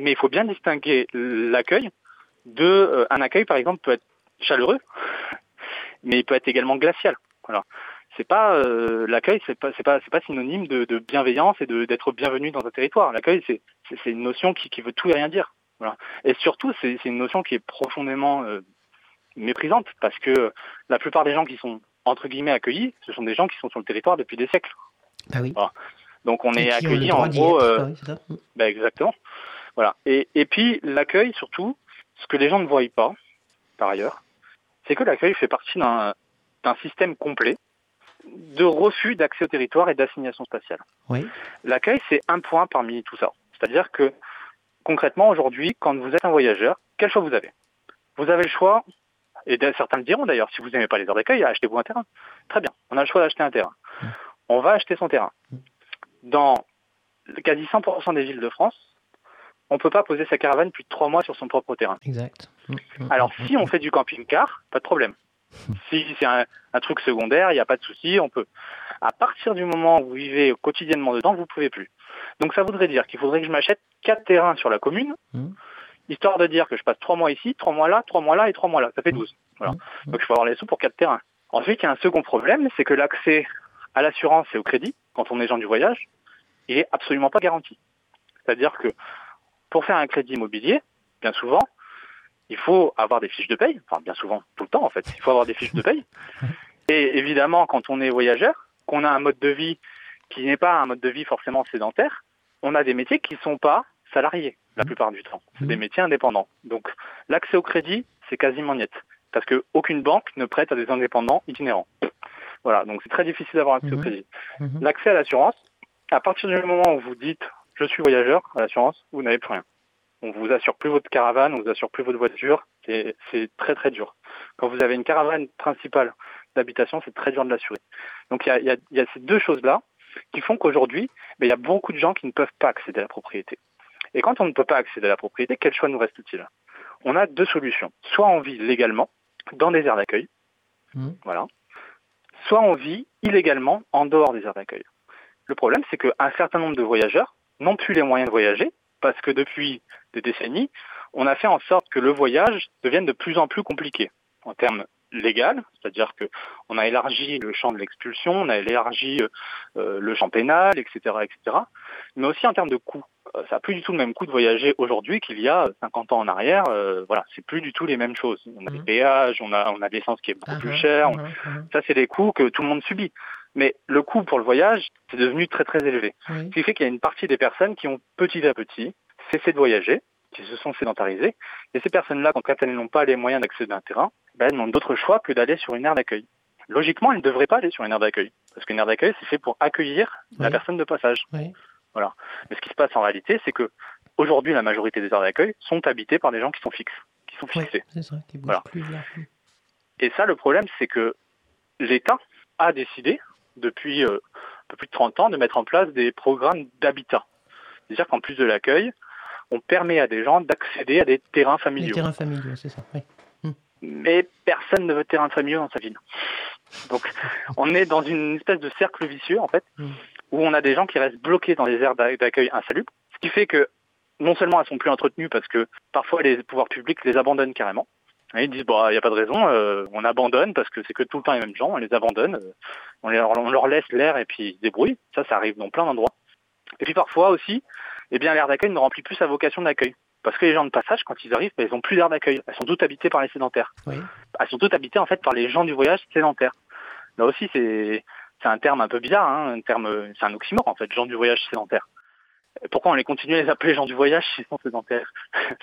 Mais il faut bien distinguer l'accueil de un accueil, par exemple, peut être chaleureux, mais il peut être également glacial. Voilà. C'est pas l'accueil, c'est pas synonyme de bienveillance et d'être bienvenu dans un territoire. L'accueil, c'est une notion qui veut tout et rien dire. Voilà. Et surtout, c'est une notion qui est profondément méprisante, parce que la plupart des gens qui sont entre guillemets accueillis, ce sont des gens qui sont sur le territoire depuis des siècles. Ah oui. Voilà. Donc on Et est qui ont le accueilli droit en d'y gros. être. Ah oui, c'est ça. Exactement. Voilà. Et puis l'accueil, surtout, ce que les gens ne voient pas, par ailleurs, c'est que l'accueil fait partie d'un système complet de refus d'accès au territoire et d'assignation spatiale. Oui. L'accueil, c'est un point parmi tout ça. C'est-à-dire que, concrètement, aujourd'hui, quand vous êtes un voyageur, quel choix vous avez ? Vous avez le choix, et certains le diront d'ailleurs, si vous n'aimez pas les aires d'accueil, achetez-vous un terrain. Très bien, on a le choix d'acheter un terrain. On va acheter son terrain. Dans quasi 100% des villes de France, on ne peut pas poser sa caravane plus de 3 mois sur son propre terrain. Exact. Alors, si on fait du camping-car, pas de problème. Si c'est un truc secondaire, il n'y a pas de souci, on peut. À partir du moment où vous vivez quotidiennement dedans, vous ne pouvez plus. Donc ça voudrait dire qu'il faudrait que je m'achète 4 terrains sur la commune, histoire de dire que je passe 3 mois ici, 3 mois là, 3 mois là et 3 mois là. Ça fait 12. Voilà. Donc il faut avoir les sous pour 4 terrains. Ensuite, il y a un second problème, c'est que l'accès à l'assurance et au crédit, quand on est gens du voyage, il est absolument pas garanti. C'est-à-dire que pour faire un crédit immobilier, bien souvent, il faut avoir des fiches de paye, enfin bien souvent, tout le temps en fait, il faut avoir des fiches de paye. Et évidemment, quand on est voyageur, qu'on a un mode de vie qui n'est pas un mode de vie forcément sédentaire, on a des métiers qui ne sont pas salariés la plupart du temps. C'est des métiers indépendants. Donc l'accès au crédit, c'est quasiment niet, parce qu'aucune banque ne prête à des indépendants itinérants. Voilà, donc c'est très difficile d'avoir accès au crédit. L'accès à l'assurance, à partir du moment où vous dites « je suis voyageur » à l'assurance, vous n'avez plus rien. On vous assure plus votre caravane, on vous assure plus votre voiture, c'est très très dur. Quand vous avez une caravane principale d'habitation, c'est très dur de l'assurer. Donc il y a ces deux choses-là qui font qu'aujourd'hui, il y a beaucoup de gens qui ne peuvent pas accéder à la propriété. Et quand on ne peut pas accéder à la propriété, quel choix nous reste-t-il ? On a deux solutions. Soit on vit légalement dans des aires d'accueil, voilà. Soit on vit illégalement en dehors des aires d'accueil. Le problème, c'est qu'un certain nombre de voyageurs n'ont plus les moyens de voyager, parce que depuis des décennies, on a fait en sorte que le voyage devienne de plus en plus compliqué en termes légal, c'est-à-dire que on a élargi le champ de l'expulsion, on a élargi le champ pénal, etc., etc. Mais aussi en termes de coût. Ça n'a plus du tout le même coût de voyager aujourd'hui qu'il y a 50 ans en arrière. Voilà, c'est plus du tout les mêmes choses. On a des péages, on a de l'essence qui est beaucoup plus chère. Ça, c'est des coûts que tout le monde subit. Mais le coût pour le voyage, c'est devenu très très élevé. Ce qui fait qu'il y a une partie des personnes qui ont petit à petit cessé de voyager, qui se sont sédentarisées. Et ces personnes-là, quand elles n'ont pas les moyens d'accéder à un terrain, elles n'ont d'autre choix que d'aller sur une aire d'accueil. Logiquement, elles ne devraient pas aller sur une aire d'accueil. Parce qu'une aire d'accueil, c'est fait pour accueillir la personne de passage. Voilà. Mais ce qui se passe en réalité, c'est que aujourd'hui, la majorité des aires d'accueil sont habitées par des gens qui sont fixes, qui sont fixés. C'est ça, qui bougent plus là. Et ça, le problème, c'est que l'État a décidé, depuis un peu plus de 30 ans, de mettre en place des programmes d'habitat. C'est-à-dire qu'en plus de l'accueil, on permet à des gens d'accéder à des terrains familiaux. Les terrains familiaux, c'est ça, oui. Mais personne ne veut de terrain familiaux dans sa ville. Donc, on est dans une espèce de cercle vicieux, en fait, où on a des gens qui restent bloqués dans les aires d'accueil insalubres, ce qui fait que non seulement elles sont plus entretenues, parce que parfois les pouvoirs publics les abandonnent carrément. Et ils disent, il n'y a pas de raison, on abandonne, parce que c'est que tout le temps les mêmes gens, on les abandonne, on leur laisse l'air et puis ils se débrouillent. Ça arrive dans plein d'endroits. Et puis parfois aussi, l'aire d'accueil ne remplit plus sa vocation d'accueil. Parce que les gens de passage, quand ils arrivent, ils n'ont plus d'aire d'accueil. Elles sont toutes habitées par les sédentaires. Elles sont toutes habitées en fait par les gens du voyage sédentaires. Là aussi, c'est un terme un peu bizarre, hein, c'est un oxymore en fait, gens du voyage sédentaire. Pourquoi on les continue à les appeler gens du voyage s'ils sont sédentaires ?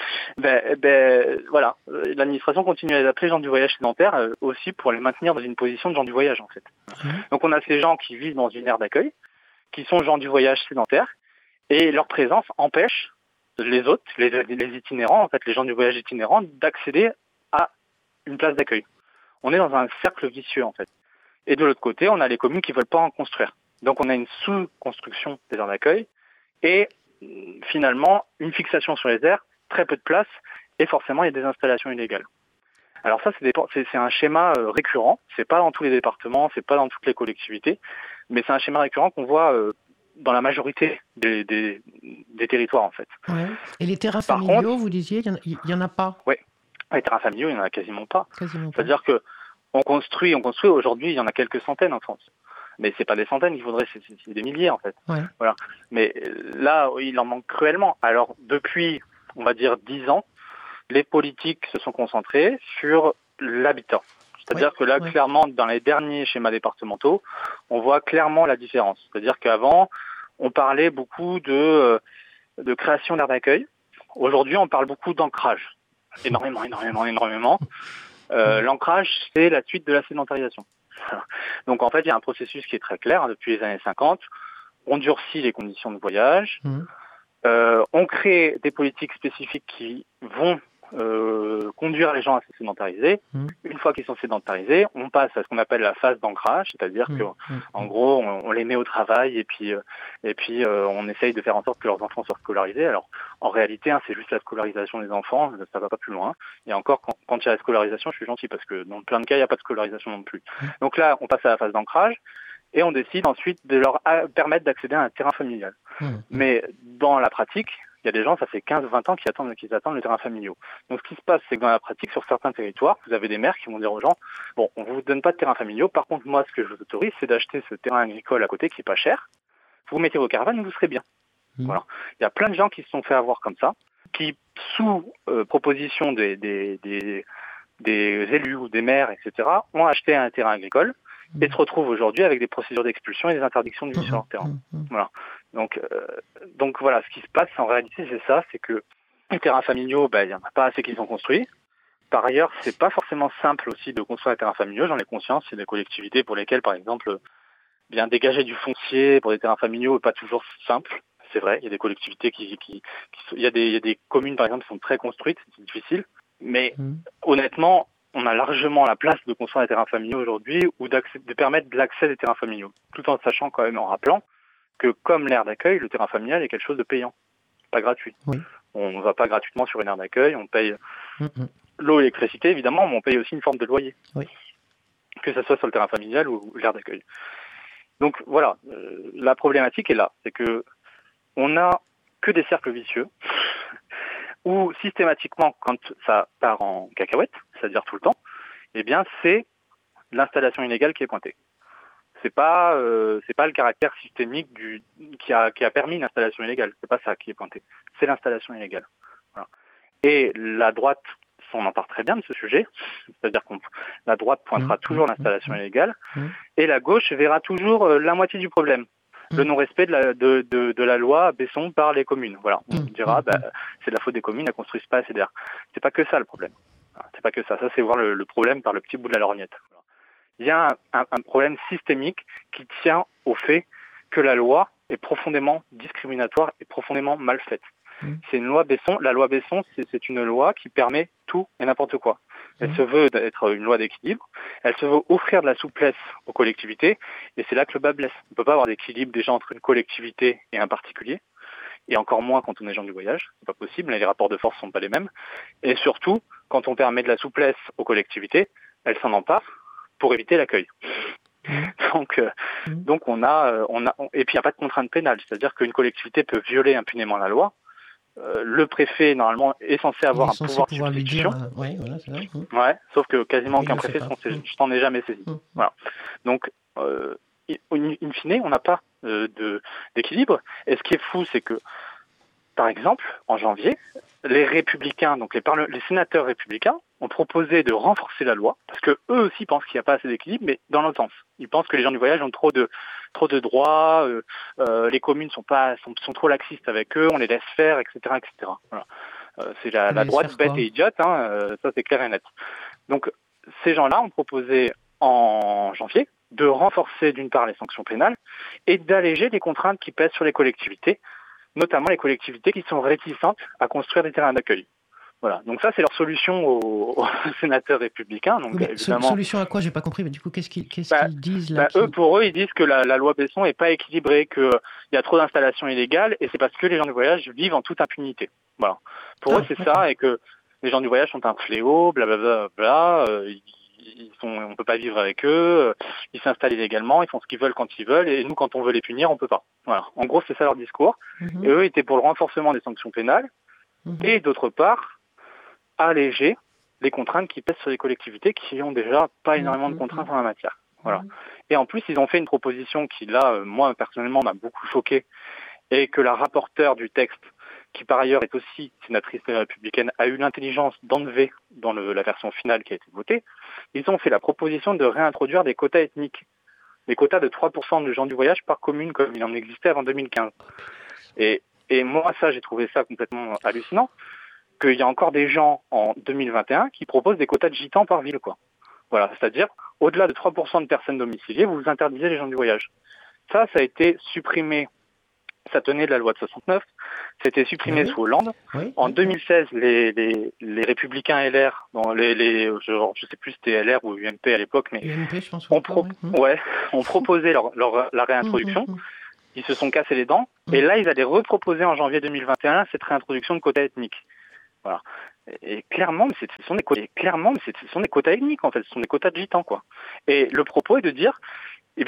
Voilà, l'administration continue à les appeler gens du voyage sédentaires aussi pour les maintenir dans une position de gens du voyage en fait. Donc on a ces gens qui vivent dans une aire d'accueil, qui sont gens du voyage sédentaire, et leur présence empêche les autres, les itinérants, en fait, les gens du voyage itinérant, d'accéder à une place d'accueil. On est dans un cercle vicieux, en fait. Et de l'autre côté, on a les communes qui veulent pas en construire. Donc on a une sous-construction des aires d'accueil et finalement une fixation sur les aires, très peu de place et forcément il y a des installations illégales. Alors ça, c'est un schéma récurrent. C'est pas dans tous les départements, c'est pas dans toutes les collectivités, mais c'est un schéma récurrent qu'on voit dans la majorité des territoires, en fait. Ouais. Et les terrains Par familiaux, contre, vous disiez, il y en a pas? oui, les terrains familiaux, il n'y en a quasiment pas. Quasiment pas. C'est-à-dire que on construit aujourd'hui, il y en a quelques centaines en France. Mais c'est pas des centaines qu'il faudrait, c'est des milliers, en fait. Ouais. Voilà. Mais là, il en manque cruellement. Alors, depuis, on va dire, 10 ans, les politiques se sont concentrées sur l'habitat. C'est-à-dire que là, clairement, dans les derniers schémas départementaux, on voit clairement la différence. C'est-à-dire qu'avant, on parlait beaucoup de création d'aires d'accueil. Aujourd'hui, on parle beaucoup d'ancrage. Énormément. L'ancrage, c'est la suite de la sédentarisation. Donc, en fait, il y a un processus qui est très clair depuis les années 50. On durcit les conditions de voyage. On crée des politiques spécifiques qui vont conduire les gens à se sédentariser. Une fois qu'ils sont sédentarisés, on passe à ce qu'on appelle la phase d'ancrage, c'est-à-dire qu'en gros, on les met au travail et puis on essaye de faire en sorte que leurs enfants soient scolarisés. Alors, en réalité, c'est juste la scolarisation des enfants, ça va pas plus loin. Et encore, quand il y a la scolarisation, je suis gentil parce que dans plein de cas, il n'y a pas de scolarisation non plus. Donc là, on passe à la phase d'ancrage et on décide ensuite de leur permettre d'accéder à un terrain familial. Mais dans la pratique, il y a des gens, ça fait 15-20 ans qu'ils attendent les terrains familiaux. Donc ce qui se passe, c'est que dans la pratique, sur certains territoires, vous avez des maires qui vont dire aux gens, bon, on vous donne pas de terrain familiaux, par contre, moi, ce que je vous autorise, c'est d'acheter ce terrain agricole à côté qui est pas cher, vous mettez vos caravanes et vous serez bien. Voilà. Il y a plein de gens qui se sont fait avoir comme ça, qui, sous proposition des élus ou des maires, etc., ont acheté un terrain agricole et se retrouvent aujourd'hui avec des procédures d'expulsion et des interdictions de vie sur leur terrain. Voilà. Donc voilà, ce qui se passe en réalité, c'est ça, c'est que les terrains familiaux, il n'y en a pas assez qui sont construits. Par ailleurs, c'est pas forcément simple aussi de construire des terrains familiaux, j'en ai conscience. Il y a des collectivités pour lesquelles, par exemple, bien dégager du foncier pour des terrains familiaux n'est pas toujours simple. C'est vrai, il y a des collectivités il y a des communes, par exemple, qui sont très construites, c'est difficile. Mais honnêtement, on a largement la place de construire des terrains familiaux aujourd'hui ou de permettre de l'accès des terrains familiaux, tout en sachant quand même, en rappelant que comme l'aire d'accueil, le terrain familial est quelque chose de payant, pas gratuit. On ne va pas gratuitement sur une aire d'accueil, on paye l'eau et l'électricité évidemment, mais on paye aussi une forme de loyer, que ce soit sur le terrain familial ou l'aire d'accueil. Donc voilà, la problématique est là, c'est que on n'a que des cercles vicieux où systématiquement, quand ça part en cacahuète, c'est-à-dire tout le temps, eh bien c'est l'installation illégale qui est pointée. C'est pas le caractère systémique qui a permis l'installation illégale. C'est pas ça qui est pointé. C'est l'installation illégale. Voilà. Et la droite s'en empare très bien de ce sujet. C'est-à-dire que la droite pointera toujours l'installation illégale et la gauche verra toujours la moitié du problème. Le non-respect de la loi Besson par les communes. Voilà. On dira, c'est de la faute des communes, elles construisent pas assez d'air. C'est pas que ça le problème. C'est pas que ça. Ça, c'est voir le problème par le petit bout de la lorgnette. Voilà. Il y a un problème systémique qui tient au fait que la loi est profondément discriminatoire et profondément mal faite. C'est une loi Besson. La loi Besson, c'est une loi qui permet tout et n'importe quoi. Elle se veut être une loi d'équilibre. Elle se veut offrir de la souplesse aux collectivités. Et c'est là que le bas blesse. On ne peut pas avoir d'équilibre déjà entre une collectivité et un particulier. Et encore moins quand on est gens du voyage. C'est pas possible. Les rapports de force sont pas les mêmes. Et surtout, quand on permet de la souplesse aux collectivités, elles s'en emparent pour éviter l'accueil. Donc on a et puis il n'y a pas de contrainte pénale, c'est-à-dire qu'une collectivité peut violer impunément la loi. Le préfet normalement est censé avoir un pouvoir de substitution. Sauf que quasiment aucun préfet je t'en ai jamais saisi. Voilà. Donc in fine, on n'a pas d'équilibre. Et ce qui est fou, c'est que par exemple, en janvier, les républicains, donc les sénateurs républicains, ont proposé de renforcer la loi, parce que eux aussi pensent qu'il n'y a pas assez d'équilibre, mais dans l'autre sens. Ils pensent que les gens du voyage ont trop de droits, les communes sont trop laxistes avec eux, on les laisse faire, etc., etc. Voilà. C'est la droite bête et idiote, ça c'est clair et net. Donc ces gens-là ont proposé en janvier de renforcer d'une part les sanctions pénales et d'alléger les contraintes qui pèsent sur les collectivités, notamment les collectivités qui sont réticentes à construire des terrains d'accueil. Voilà. Donc ça, c'est leur solution aux sénateurs républicains. Donc, évidemment, solution à quoi? J'ai pas compris. Mais du coup, qu'est-ce qu'ils disent là Pour eux, ils disent que la loi Besson est pas équilibrée, qu'il y a trop d'installations illégales, et c'est parce que les gens du voyage vivent en toute impunité. Voilà. Pour eux, c'est ça, et que les gens du voyage sont un fléau, blablabla. on peut pas vivre avec eux, ils s'installent illégalement, ils font ce qu'ils veulent quand ils veulent, et nous, quand on veut les punir, on peut pas. Voilà. En gros, c'est ça leur discours. Et eux étaient pour le renforcement des sanctions pénales, et d'autre part, alléger les contraintes qui pèsent sur les collectivités qui ont déjà pas énormément de contraintes en la matière. Voilà. Et en plus, ils ont fait une proposition qui, là, moi, personnellement, m'a beaucoup choqué, et que la rapporteure du texte, qui par ailleurs est aussi sénatrice républicaine, a eu l'intelligence d'enlever dans la version finale qui a été votée. Ils ont fait la proposition de réintroduire des quotas ethniques, des quotas de 3% de gens du voyage par commune comme il en existait avant 2015. Et moi, ça, j'ai trouvé ça complètement hallucinant, qu'il y a encore des gens en 2021 qui proposent des quotas de gitans par ville, quoi. Voilà, c'est-à-dire, au-delà de 3% de personnes domiciliées, vous interdisez les gens du voyage. Ça a été supprimé. Ça tenait de la loi de 69, c'était supprimé sous Hollande. En 2016, les républicains LR, je sais plus si c'était LR ou UMP à l'époque, mais UMP, je pense ont proposé la réintroduction. Ils se sont cassés les dents, et là, ils allaient reproposer en janvier 2021 cette réintroduction de quotas ethniques. Voilà. Et clairement, ce sont des quotas ethniques, en fait, ce sont des quotas de gitans, quoi. Et le propos est de dire,